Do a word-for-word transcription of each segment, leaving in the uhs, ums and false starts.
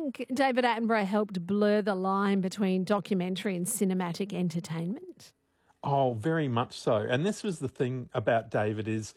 think David Attenborough helped blur the line between documentary and cinematic entertainment? Oh, very much so. And this was the thing about David is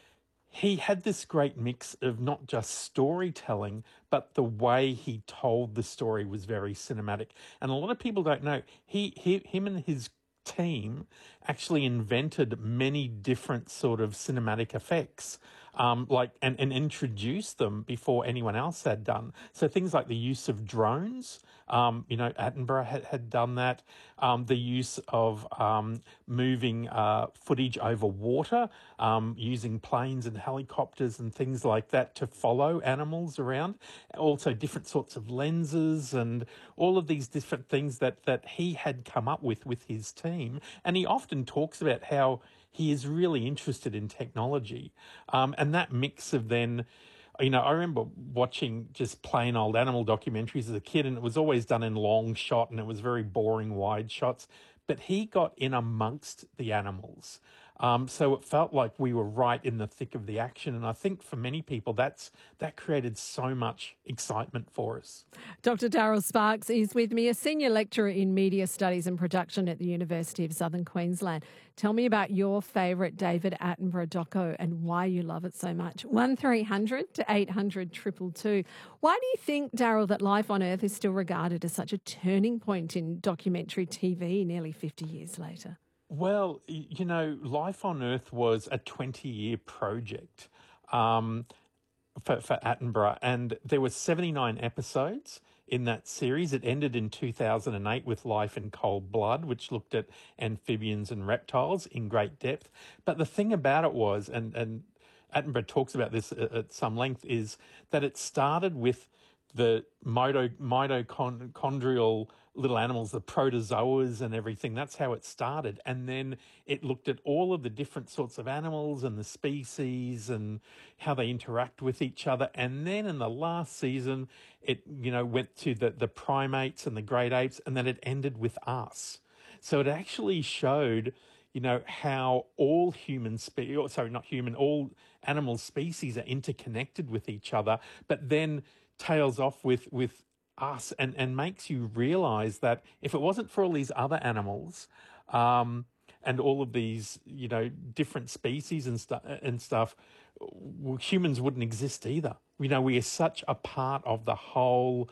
he had this great mix of not just storytelling, but the way he told the story was very cinematic. And a lot of people don't know, he, he him and his team actually invented many different sort of cinematic effects, um, like and, and introduced them before anyone else had done. So things like the use of drones, um, you know, Attenborough had, had done that. Um, the use of um, moving uh, footage over water, um, using planes and helicopters and things like that to follow animals around. Also different sorts of lenses and all of these different things that, that he had come up with with his team. And he often talks about how he is really interested in technology. Um, and that mix of then, you know, I remember watching just plain old animal documentaries as a kid, and it was always done in long shot and it was very boring wide shots. But he got in amongst the animals. Um, so it felt like we were right in the thick of the action. And I think for many people, that's that created so much excitement for us. Doctor Daryl Sparks is with me, a senior lecturer in media studies and production at the University of Southern Queensland. Tell me about your favourite David Attenborough doco and why you love it so much. one three hundred to eight hundred two two two. Why do you think, Daryl, that Life on Earth is still regarded as such a turning point in documentary T V nearly fifty years later? Well, you know, Life on Earth was a twenty-year project um, for, for Attenborough, and there were seventy-nine episodes in that series. It ended in two thousand eight with Life in Cold Blood, which looked at amphibians and reptiles in great depth. But the thing about it was, and, and Attenborough talks about this at, at some length, is that it started with the mito, mitochondrial little animals, the protozoas and everything. That's how it started. And then it looked at all of the different sorts of animals and the species and how they interact with each other. And then in the last season, it, you know, went to the, the primates and the great apes, and then it ended with us. So it actually showed, you know, how all human spe- sorry, not human, all animal species are interconnected with each other, but then tails off with, with us and, and makes you realise that if it wasn't for all these other animals um, and all of these, you know, different species and, stu- and stuff, well, humans wouldn't exist either. You know, we are such a part of the whole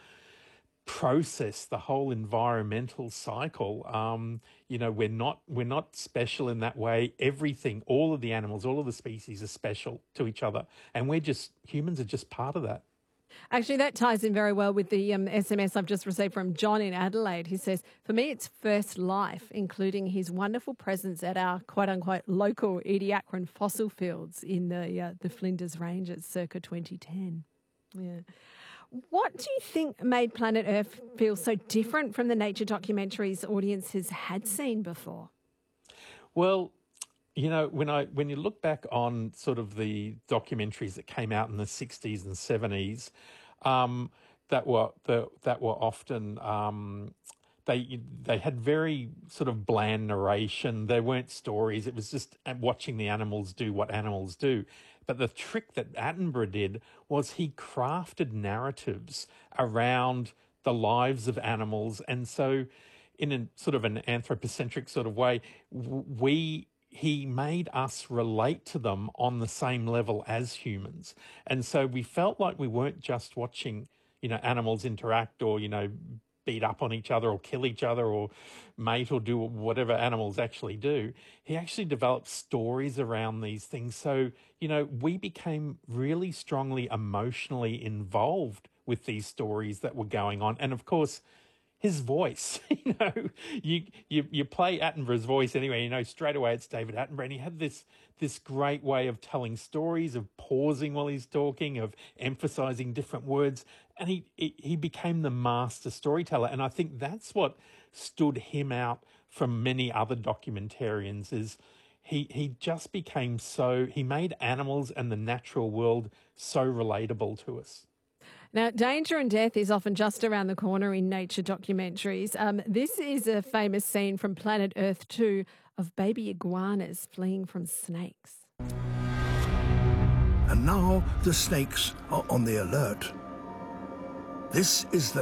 process, the whole environmental cycle. Um, you know, we're not we're not special in that way. Everything, all of the animals, all of the species are special to each other, and we're just humans are just part of that. Actually, that ties in very well with the um, S M S I've just received from John in Adelaide. He says, for me, it's first life, including his wonderful presence at our quote-unquote local Ediacaran fossil fields in the uh, the Flinders Ranges circa twenty ten. Yeah. What do you think made Planet Earth feel so different from the nature documentaries audiences had seen before? Well, you know, when I when you look back on sort of the documentaries that came out in the sixties and seventies, um, that were the, that were often um, they they had very sort of bland narration. They weren't stories. It was just watching the animals do what animals do. But the trick that Attenborough did was he crafted narratives around the lives of animals, and so in a sort of an anthropocentric sort of way, we he made us relate to them on the same level as humans. And so we felt like we weren't just watching, you know, animals interact or, you know, beat up on each other or kill each other or mate or do whatever animals actually do. He actually developed stories around these things. So, you know, we became really strongly emotionally involved with these stories that were going on. And of course, his voice, you know, you, you you play Attenborough's voice anyway, you know straight away it's David Attenborough. And he had this this great way of telling stories, of pausing while he's talking, of emphasising different words. And he, he he became the master storyteller. And I think that's what stood him out from many other documentarians is he he just became so, he made animals and the natural world so relatable to us. Now, danger and death is often just around the corner in nature documentaries. Um, this is a famous scene from Planet Earth two of baby iguanas fleeing from snakes. And now the snakes are on the alert. This is the